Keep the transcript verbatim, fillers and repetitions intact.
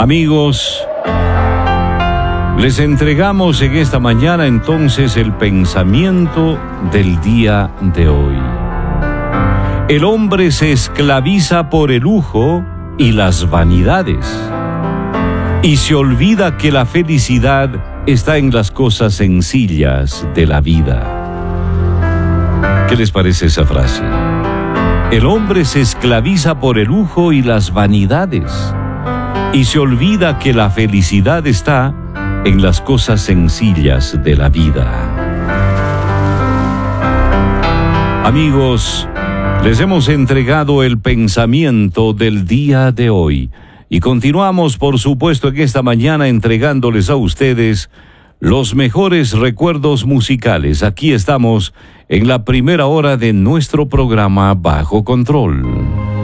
Amigos, les entregamos en esta mañana entonces el pensamiento del día de hoy. El hombre se esclaviza por el lujo y las vanidades, y se olvida que la felicidad está en las cosas sencillas de la vida. ¿Qué les parece esa frase? El hombre se esclaviza por el lujo y las vanidades, y se olvida que la felicidad está en las cosas sencillas de la vida. Amigos, les hemos entregado el pensamiento del día de hoy y continuamos, por supuesto, en esta mañana entregándoles a ustedes los mejores recuerdos musicales. Aquí estamos en la primera hora de nuestro programa Bajo Control.